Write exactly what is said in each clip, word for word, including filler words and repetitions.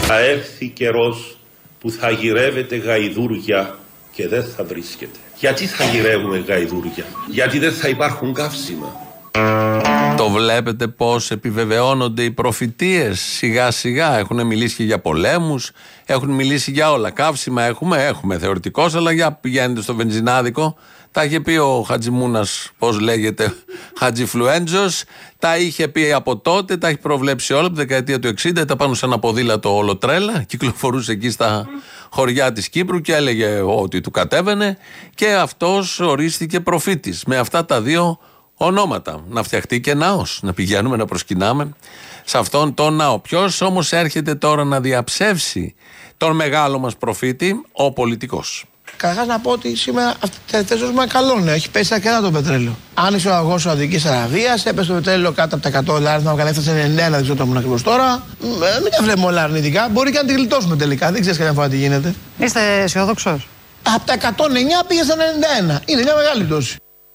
Θα έρθει καιρός που θα γυρεύετε γαϊδούρια και δεν θα βρίσκετε. Γιατί θα γυρεύουμε γαϊδούρια? Γιατί δεν θα υπάρχουν καύσιμα. Το βλέπετε πως επιβεβαιώνονται οι προφητείες σιγά σιγά. Έχουν μιλήσει και για πολέμους, έχουν μιλήσει για όλα. Καύσιμα έχουμε, έχουμε θεωρητικώς, αλλά για πηγαίνετε στο βενζινάδικο. Τα είχε πει ο Χατζημούνας, πώς λέγεται, Χατζιφλουέντζος. Τα είχε πει από τότε, τα έχει προβλέψει όλα από τη δεκαετία του εξήντα. Τα πάνω σε ένα ποδήλατο ολοτρέλα. Κυκλοφορούσε εκεί στα χωριά της Κύπρου και έλεγε ότι του κατέβαινε. Και αυτός ορίστηκε προφήτης. Με αυτά τα δύο ονόματα. Να φτιαχτεί και ναός. Να πηγαίνουμε να προσκυνάμε σε αυτόν τον ναό. Ποιος όμως έρχεται τώρα να διαψεύσει τον μεγάλο μας προφήτη? Ο πολιτικός. Καταρχάς να πω ότι σήμερα θε ζούμε καλό νέο. Έχει πέσει αρκετά το πετρέλαιο. Άνοιξε ο αγώνα Σαουδικής Αραβίας, έπεσε το πετρέλαιο κάτω από τα εκατό δολάρια, να έφτασε ενενήντα ένα, δεν ξέρω το ήμουν ακριβώς τώρα. Μην τα βλέπουμε όλα αρνητικά. Μπορεί και να τη γλιτώσουμε τελικά. Δεν ξέρεις καμιά φορά τι γίνεται. Είστε αισιόδοξος? Από τα εκατόν εννιά πήγε στα ενενήντα ένα. Είναι μια μεγάλη πτώση.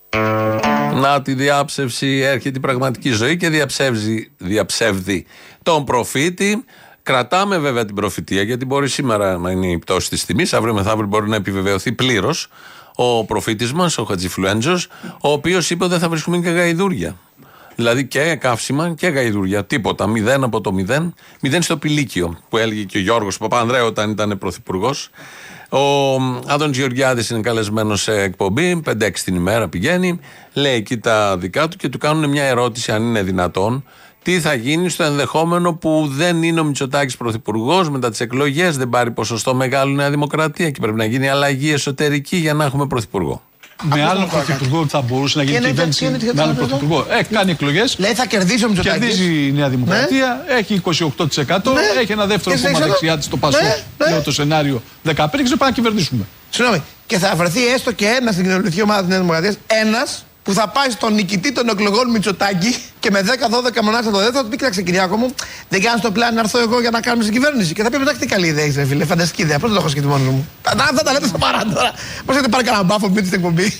Να τη διάψευση έρχεται η πραγματική ζωή και διαψεύζει, διαψεύδει τον προφήτη. Κρατάμε βέβαια την προφητεία, γιατί μπορεί σήμερα να είναι η πτώση της τιμής, αύριο μεθαύριο μπορεί να επιβεβαιωθεί πλήρως ο προφήτης μας, ο Χατζιφλουέντζος, ο οποίος είπε ότι δεν θα βρίσκουμε και γαϊδούρια. Δηλαδή και καύσιμα και γαϊδούρια. Τίποτα. Μηδέν από το μηδέν. Μηδέν στο πηλίκιο, που έλεγε και ο Γιώργος Παπανδρέου όταν ήταν πρωθυπουργός. Ο Άδωνης Γεωργιάδης είναι καλεσμένος σε εκπομπή, πέντε έξι την ημέρα πηγαίνει, λέει εκεί τα δικά του και του κάνουν μια ερώτηση, αν είναι δυνατόν, τι θα γίνει στο ενδεχόμενο που δεν είναι ο Μητσοτάκης πρωθυπουργός μετά τις εκλογές, δεν πάρει ποσοστό μεγάλο Νέα Δημοκρατία και πρέπει να γίνει αλλαγή εσωτερική για να έχουμε πρωθυπουργό. Με άλλον πρωθυπουργό θα μπορούσε να γίνει κυβέρνηση. Με άλλον πρωθυπουργό. Έχει κάνει εκλογές. Λέει θα κερδίσει ο Μητσοτάκης. Κερδίζει η Νέα Δημοκρατία. Ναι. Έχει είκοσι οκτώ τοις εκατό. Ναι. Έχει ένα δεύτερο κόμμα δεξιά της, το Πασόκ. Ναι. Λέω το σενάριο δεκαπέντε και πάμε να κυβερνήσουμε. Συγγνώμη. Και θα βρεθεί έστω και ένα στην κοινωνική ομάδα της Νέας Δημοκρατίας. Ένας που θα πάει στον νικητή των εκλογών Μητσοτάκη και με δέκα δώδεκα μονάδες από το δεύτερο θα του πει: Κοίταξε, Κυριάκο μου, δεν κάνεις το πλάνο να έρθω εγώ για να κάνουμε στην κυβέρνηση. Και θα πει: Εντάξει, τι καλή ιδέα έχεις, φίλε, φανταστική ιδέα. Πώς δεν το έχω σκεφτεί μόνο μου. Αυτά τα λέτε στο παρά τώρα. Πώς έχετε πάρει κανένα μπάφο με την εκπομπή.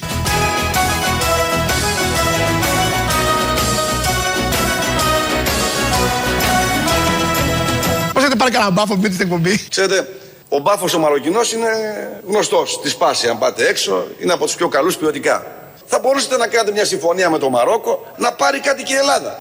Πώς έχετε πάρει κανένα μπάφο με την εκπομπή. Ξέρετε, ο μπάφος ο Μαροκινός είναι γνωστός. Τη σπάση, αν πάτε έξω, είναι από τους πιο καλούς ποιοτικά. Θα μπορούσατε να κάνετε μια συμφωνία με το Μαρόκο να πάρει κάτι και η Ελλάδα.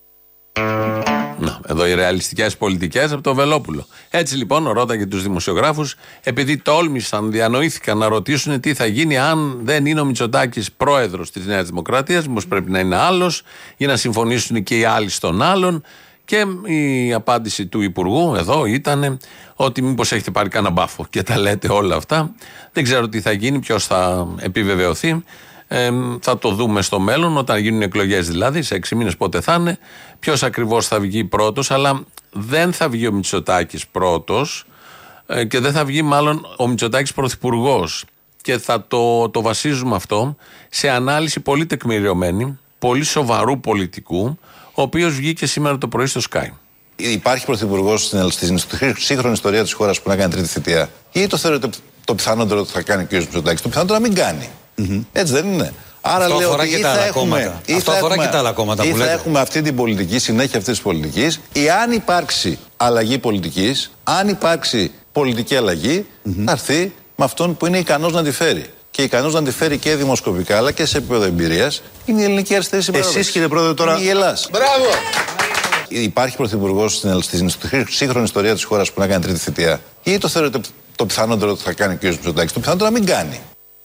Να, εδώ οι ρεαλιστικές πολιτικές από το Βελόπουλο. Έτσι λοιπόν ρώταγε τους δημοσιογράφους, επειδή τόλμησαν, διανοήθηκαν να ρωτήσουν τι θα γίνει αν δεν είναι ο Μητσοτάκης πρόεδρος της Νέας Δημοκρατίας, μήπως πρέπει να είναι άλλος, για να συμφωνήσουν και οι άλλοι στον άλλον. Και η απάντηση του Υπουργού εδώ ήταν ότι μήπως έχετε πάρει κανένα μπάφο και τα λέτε όλα αυτά. Δεν ξέρω τι θα γίνει, ποιος θα επιβεβαιωθεί. Ε, θα το δούμε στο μέλλον, όταν γίνουν εκλογές δηλαδή, σε έξι μήνες πότε θα είναι, ποιος ακριβώς θα βγει πρώτος, αλλά δεν θα βγει ο Μητσοτάκης πρώτος ε, και δεν θα βγει μάλλον ο Μητσοτάκης πρωθυπουργός. Και θα το, το βασίζουμε αυτό σε ανάλυση πολύ τεκμηριωμένη, πολύ σοβαρού πολιτικού, ο οποίος βγήκε σήμερα το πρωί στο Sky. Υπάρχει πρωθυπουργός στην σύγχρονη ιστορία της χώρας που να κάνει τρίτη θητεία, ή το θεωρείτε το πιθανότερο ότι θα κάνει ο κ. Μητσοτάκης? Το πιθανότερο να μην κάνει. Mm-hmm. Έτσι δεν είναι? Άρα αυτό λέω ότι ή θα έχουμε, ή αυτό θα αφορά έχουμε, και τα άλλα κόμματα. Ή που θα λέτε. έχουμε αυτή την πολιτική, συνέχεια αυτής της πολιτικής, ή αν υπάρξει αλλαγή πολιτικής, αν υπάρξει πολιτική αλλαγή, mm-hmm. θα έρθει με αυτόν που είναι ικανός να τη φέρει. Και ικανός να τη φέρει και δημοσκοπικά αλλά και σε επίπεδο εμπειρίας είναι η ελληνική αριστερή συμπαράσταση. Εσείς, κύριε Πρόεδρε, τώρα. Είναι η Ελλάδα. Μπράβο! Υπάρχει πρωθυπουργός στην σύγχρονη ιστορία της χώρας που να κάνει τρίτη θητεία, ή το θεωρείτε το πιθανότερο ότι θα κάνει ο κ. Μητσοτάκης? Το πιθανότερο να μην κάνει.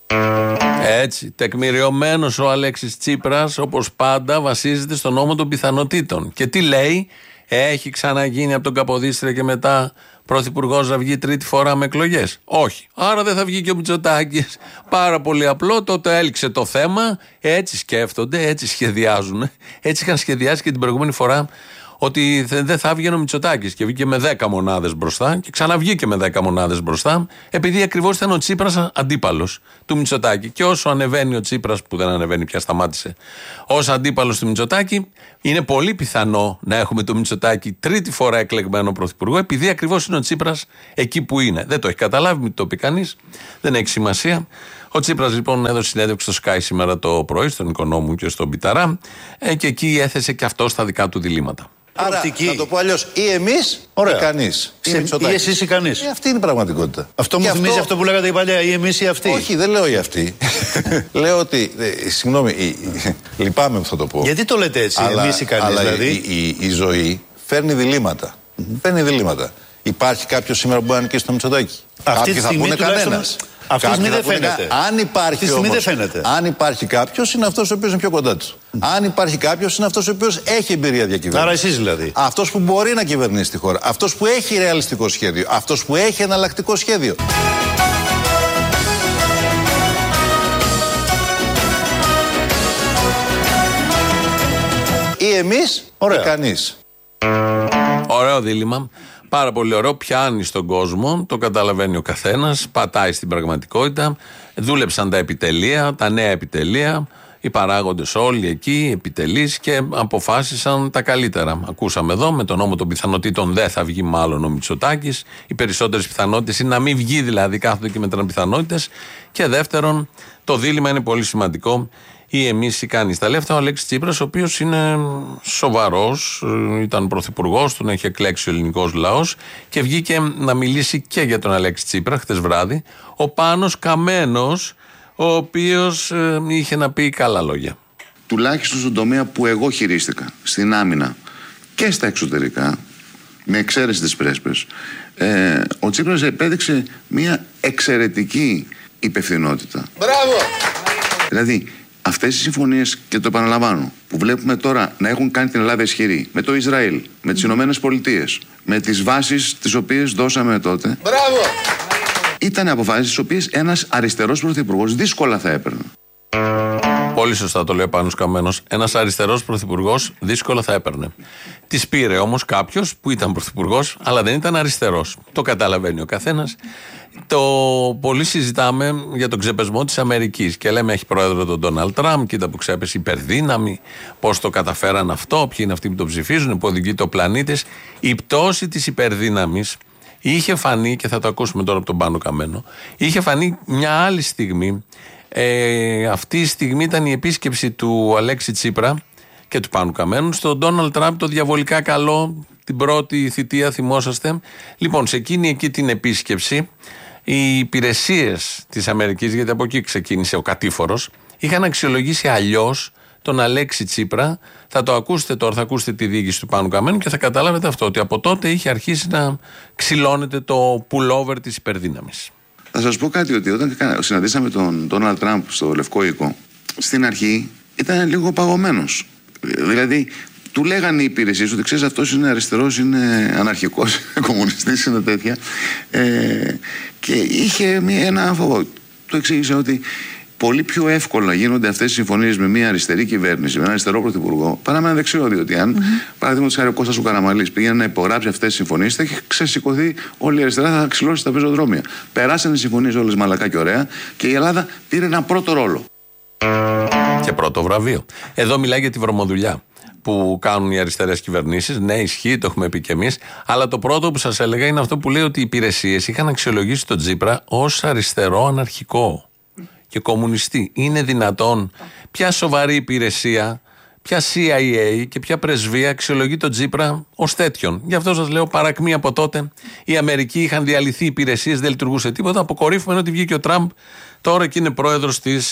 Έτσι, τεκμηριωμένος ο Αλέξης Τσίπρας, όπως πάντα, βασίζεται στον νόμο των πιθανότητων. Και τι λέει? Έχει ξαναγίνει από τον Καποδίστρια και μετά πρωθυπουργός να βγει τρίτη φορά με εκλογές? Όχι. Άρα δεν θα βγει και ο Μητσοτάκης. Πάρα πολύ απλό, τότε έληξε το θέμα. Έτσι σκέφτονται, έτσι σχεδιάζουν. Έτσι είχαν σχεδιάσει και την προηγούμενη φορά ότι δεν θα βγει ο Μητσοτάκης και βγήκε με δέκα μονάδες μπροστά και ξαναβγήκε με δέκα μονάδες μπροστά, επειδή ακριβώς ήταν ο Τσίπρας αντίπαλος του Μητσοτάκη. Και όσο ανεβαίνει ο Τσίπρας, που δεν ανεβαίνει πια, σταμάτησε, ως αντίπαλος του Μητσοτάκη, είναι πολύ πιθανό να έχουμε το Μητσοτάκη τρίτη φορά εκλεγμένο πρωθυπουργό, επειδή ακριβώς είναι ο Τσίπρας εκεί που είναι. Δεν το έχει καταλάβει, μην το πει κανείς, δεν έχει σημασία. Ο Τσίπρας λοιπόν έδωσε συνέντευξη στο Sky σήμερα το πρωί, στον Οικονόμου και στον Πιταρά, και εκεί έθεσε και αυτό στα δικά του διλήμματα. προοπτική. Άρα, να το πω αλλιώς, ή εμείς ή κανείς. Ή εσείς ή κανείς. Ε, αυτή είναι η πραγματικότητα. Αυτό μου και θυμίζει αυτό... αυτό που λέγατε η παλιά, ή εμείς ή αυτοί. Όχι, δεν λέω ή αυτοί. Λέω ότι. Ε, συγγνώμη, η, η, λυπάμαι που θα το πω. Γιατί το λέτε έτσι, εμείς ή κανείς, αλλά δηλαδή. Η, η, η ζωή φέρνει διλήμματα. Mm-hmm. Φέρνει διλήμματα. Υπάρχει κάποιο σήμερα που μπορεί να νικήσει το Μητσοτάκη. Αυτή τη στιγμή τουλάχιστον. Αυτή τη στιγμή δεν φαίνεται. Αν υπάρχει, όμως, αν υπάρχει κάποιος, είναι αυτός ο οποίος είναι πιο κοντά του. Mm. Αν υπάρχει κάποιος, είναι αυτός ο οποίος έχει εμπειρία διακυβέρνησης. Άρα εσείς δηλαδή. Αυτός που μπορεί να κυβερνήσει τη χώρα. Αυτός που έχει ρεαλιστικό σχέδιο. Αυτός που έχει εναλλακτικό σχέδιο. Ή εμείς ή κανείς. Ωραίο δίλημμα. Πάρα πολύ ωραίο. Πιάνει στον κόσμο, το καταλαβαίνει ο καθένας, πατάει στην πραγματικότητα. Δούλεψαν τα επιτελεία, τα νέα επιτελεία, οι παράγοντες όλοι εκεί, επιτελείς, και αποφάσισαν τα καλύτερα. Ακούσαμε εδώ, με τον νόμο των πιθανότητων δεν θα βγει μάλλον ο Μητσοτάκης. Οι περισσότερες πιθανότητες είναι να μην βγει, δηλαδή κάθονται και μετράνε πιθανότητες. Και δεύτερον, το δίλημμα είναι πολύ σημαντικό. Ή εμείς ή κανείς. Τα λέει αυτά ο Αλέξης Τσίπρας, ο οποίος είναι σοβαρός, ήταν πρωθυπουργός, τον έχει εκλέξει ο ελληνικός λαός, και βγήκε να μιλήσει και για τον Αλέξη Τσίπρα χτες βράδυ ο Πάνος Καμένος, ο οποίος ε, είχε να πει καλά λόγια. Τουλάχιστον στον τομέα που εγώ χειρίστηκα, στην άμυνα και στα εξωτερικά, με εξαίρεση της πρέσπες, ε, ο Τσίπρας επέδειξε μια εξαιρετική υπευθυνότητα. Μπράβο! Δηλαδή, αυτές οι συμφωνίες, και το επαναλαμβάνω, που βλέπουμε τώρα να έχουν κάνει την Ελλάδα ισχυρή, με το Ισραήλ, με τις Ηνωμένες Πολιτείες, με τις βάσεις τις οποίες δώσαμε τότε, μπράβο! Ήταν αποφάσεις τις οποίες ένας αριστερός πρωθυπουργός δύσκολα θα έπαιρνε. Πολύ σωστά το λέει ο Πάνος Καμένος. Ένας αριστερός πρωθυπουργός δύσκολα θα έπαιρνε. Τις πήρε όμως κάποιος που ήταν πρωθυπουργός, αλλά δεν ήταν αριστερός. Το καταλαβαίνει ο καθένας. Το πολύ συζητάμε για τον ξεπεσμό της Αμερικής και λέμε έχει πρόεδρο τον Ντόναλντ Τραμπ, κοίτα που ξέπεσε υπερδύναμη, πώς το καταφέραν αυτό, ποιοι είναι αυτοί που το ψηφίζουν, που οδηγείται ο πλανήτης. Η πτώση της υπερδύναμης είχε φανεί, και θα το ακούσουμε τώρα από τον Πάνο Καμένο, είχε φανεί μια άλλη στιγμή. Ε, αυτή η στιγμή ήταν η επίσκεψη του Αλέξη Τσίπρα και του Πάνου Καμένου στον Ντόναλντ Τραμπ, το διαβολικά καλό, την πρώτη θητεία, θυμόσαστε. Λοιπόν, σε εκείνη εκεί την επίσκεψη, οι υπηρεσίες της Αμερικής, γιατί από εκεί ξεκίνησε ο κατήφορος, είχαν αξιολογήσει αλλιώς τον Αλέξη Τσίπρα. Θα το ακούσετε τώρα, θα ακούσετε τη διοίκηση του Πάνου Καμένου και θα καταλάβετε αυτό, ότι από τότε είχε αρχίσει να ξυλώνεται το pullover της υπερδύναμης. Θα σας πω κάτι, ότι όταν συναντήσαμε τον Ντόναλντ Τραμπ στο Λευκό Οίκο, στην αρχή ήταν λίγο παγωμένος. Δηλαδή, του λέγανε οι υπηρεσίες ότι ξέρεις, αυτός είναι αριστερός, είναι αναρχικός, κομμουνιστής, είναι τέτοια. Ε, και είχε μία, ένα φόβο. Του εξήγησε ότι πολύ πιο εύκολα γίνονται αυτές οι συμφωνίες με μια αριστερή κυβέρνηση, με ένα αριστερό πρωθυπουργό, παρά με ένα δεξιό. Διότι αν, mm-hmm. παραδείγματος χάρη, ο Κώστας ο Καραμανλής πήγαινε να υπογράψει αυτές τις συμφωνίες, θα έχει ξεσηκωθεί όλη η αριστερά, θα ξυλώσει τα πεζοδρόμια. Περάσανε οι συμφωνίες όλες μαλακά και ωραία και η Ελλάδα πήρε ένα πρώτο ρόλο. Και πρώτο βραβείο. Εδώ μιλάει για τη βρωμοδουλειά που κάνουν οι αριστερές κυβερνήσεις. Ναι, ισχύει, το έχουμε πει κι εμείς. Αλλά το πρώτο που σας έλεγα είναι αυτό που λέει ότι οι υπηρεσίες είχαν αξιολογήσει τον Τσίπρα ως αριστερό αναρχικό και κομμουνιστή. Είναι δυνατόν ποια σοβαρή υπηρεσία, ποια σι άι έι και ποια πρεσβεία αξιολογεί τον Τσίπρα ως τέτοιον? Γι' αυτό σας λέω, παρακμή από τότε η Αμερική είχαν διαλυθεί υπηρεσίες, δεν λειτουργούσε τίποτα. Αποκορύφουμε ότι βγήκε ο Τραμπ τώρα και είναι πρόεδρος της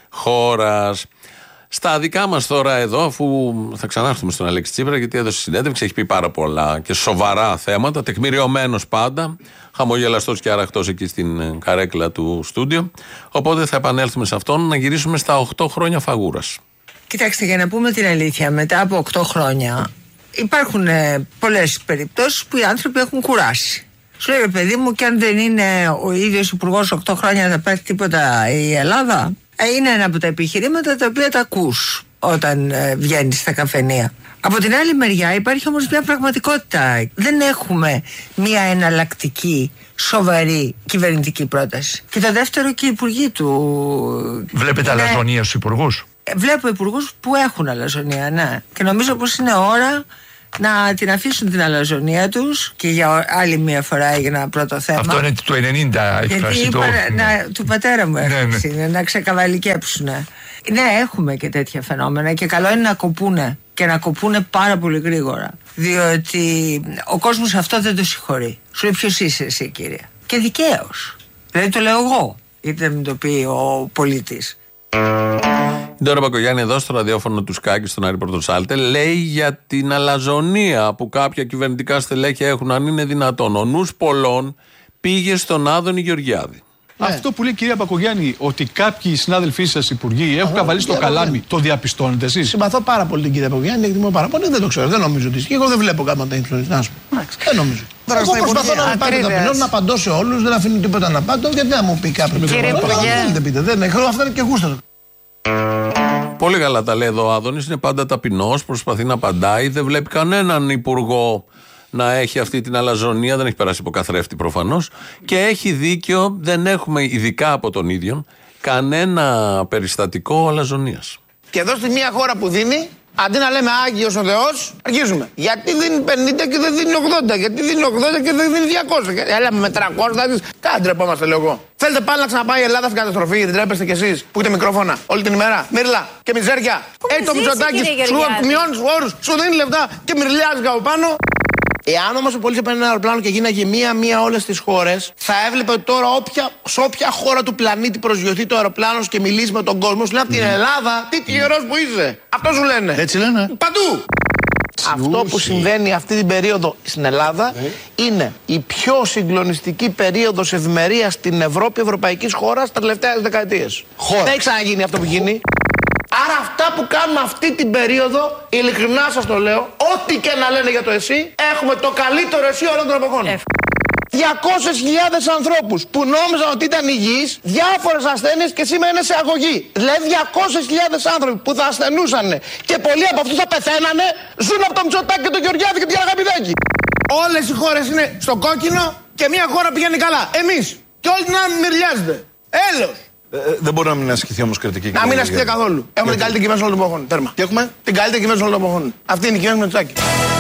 χώρας. Στα δικά μας τώρα εδώ, αφού θα ξανάρθουμε στον Αλέξη Τσίπρα, γιατί έδωσε συνέντευξη, έχει πει πάρα πολλά και σοβαρά θέματα, τεκμηριωμένος πάντα, χαμογελαστός και αραχτός εκεί στην καρέκλα του στούντιο. Οπότε θα επανέλθουμε σε αυτόν, να γυρίσουμε στα οκτώ χρόνια φαγούρας. Κοιτάξτε, για να πούμε την αλήθεια, μετά από οκτώ χρόνια υπάρχουν ε, πολλές περιπτώσεις που οι άνθρωποι έχουν κουράσει. Σου λέει, παιδί μου, και αν δεν είναι ο ίδιος υπουργός οκτώ χρόνια, θα πάθει τίποτα η Ελλάδα? Είναι ένα από τα επιχειρήματα τα οποία τα ακούς όταν ε, βγαίνεις στα καφενεία. Από την άλλη μεριά υπάρχει όμως μια πραγματικότητα. Δεν έχουμε μια εναλλακτική, σοβαρή κυβερνητική πρόταση. Και το δεύτερο, και οι υπουργοί του... Βλέπετε ναι, αλαζονία στους υπουργούς? Βλέπω υπουργούς που έχουν αλαζονία, ναι. Και νομίζω πως είναι ώρα να την αφήσουν την αλαζονία τους, και για άλλη μια φορά για ένα πρώτο θέμα. Αυτό είναι του ενενήντα έκφραση του... να, του πατέρα μου έκφραση, ναι, ναι. να ξεκαβαλικέψουν. Ναι, έχουμε και τέτοια φαινόμενα και καλό είναι να κοπούνε και να κοπούνε πάρα πολύ γρήγορα. Διότι ο κόσμος αυτό δεν το συγχωρεί. Σου λέει ποιος είσαι εσύ, κύριε. Και δικαίως. Δηλαδή το λέω εγώ, γιατί δεν μου το πει ο πολίτης. Η Ντόρα Μπακογιάννη εδώ στο ραδιόφωνο του Σκάκη στον Άρη Πορτοσάλτε λέει για την αλαζονία που κάποια κυβερνητικά στελέχη έχουν, αν είναι δυνατόν. Ο νους πολλών πήγε στον Άδωνη Γεωργιάδη. Ναι. Αυτό που λέει η κυρία Μπακογιάννη, ότι κάποιοι συνάδελφοί σας υπουργοί έχουν καβαλήσει το καλάμι, το διαπιστώνετε εσείς? Συμπαθώ πάρα πολύ την κυρία Μπακογιάννη, εκτιμώ πάρα πολύ. Δεν το ξέρω, δεν νομίζω ότι ισχύει. Εγώ δεν βλέπω κάμα τα ύψη. Να σου πω. Δεν νομίζω. Εγώ προσπαθώ να πάρω ταπεινό, να απαντώ σε όλους, δεν αφήνω τίποτα να απαντώ, γιατί δεν μου πει κάποιο. Κύριε Υπουργέ. Δεν πείτε, δεν έχω, αυτό είναι και γούστο. Πολύ καλά τα λέει εδώ ο Άδωνης, είναι πάντα ταπεινός, προσπαθεί να απαντάει, δεν βλέπει κανέναν υπουργό να έχει αυτή την αλαζονία, δεν έχει περάσει από καθρέφτη προφανώς και έχει δίκιο, δεν έχουμε ειδικά από τον ίδιο κανένα περιστατικό αλαζονίας. Και εδώ στη μία χώρα που δίνει, αντί να λέμε Άγιος ο Θεός, αρχίζουμε. Γιατί δίνει πενήντα και δεν δίνει ογδόντα, γιατί δίνει ογδόντα και δεν δίνει διακόσια. Έλα με τριακόσια, κάτι ντρεπόμαστε, λέω εγώ. Θέλετε πάλι να ξαναπάει η Ελλάδα στην καταστροφή, δεν τρέπεστε κι εσείς που έχετε μικρόφωνα όλη την ημέρα. Μύρλα και μιζέρια. Έχει το Μητσοτάκη, σου μειώνει του όρους, σου δίνει λεφτά και μυρλιάζει από πάνω. Εάν όμως ο πολίτης έπαιρνε ένα αεροπλάνο και γίναγε μία-μία όλες τις χώρες, θα έβλεπε τώρα όποια, σε όποια χώρα του πλανήτη προσγειωθεί το αεροπλάνο και μιλήσει με τον κόσμο, σου λέει από την Ελλάδα, τι τυχερός που είσαι. Αυτό σου λένε. Έτσι λένε. Παντού. Αυτό που συμβαίνει αυτή την περίοδο στην Ελλάδα είναι η πιο συγκλονιστική περίοδος ευημερίας στην Ευρώπη, ευρωπαϊκής χώρας, τα τελευταία δεκαετίες. Δεν έχει ξαναγίνει αυτό που γίνει. Άρα αυτά που κάνουμε αυτή την περίοδο, ειλικρινά σας το λέω, ό,τι και να λένε για το εσύ, έχουμε το καλύτερο εσύ όλων των εποχών. διακόσιες χιλιάδες ανθρώπους που νόμιζαν ότι ήταν υγιείς, διάφορες ασθένειες και σήμερα είναι σε αγωγή. Δηλαδή διακόσιες χιλιάδες άνθρωποι που θα ασθενούσαν και πολλοί από αυτούς θα πεθαίνανε, ζουν από το Μητσοτάκη και το Γεωργιάδη και την Αγαπηδάκη. Όλες οι χώρες είναι στο κόκκινο και μια χώρα πηγαίνει καλά. Εμείς. Και όλοι την άλλη μυρλιάζετε. Έλεος. Ε, δεν μπορεί να μην ασκηθεί όμως κριτική. Να μην ασκηθεί καθόλου. Έχουμε την καλύτερη κυβέρνηση όλων των εποχών. Τέρμα. Και έχουμε την καλύτερη κυβέρνηση όλων των εποχών. Αυτή είναι η κυβέρνηση Μητσοτάκη.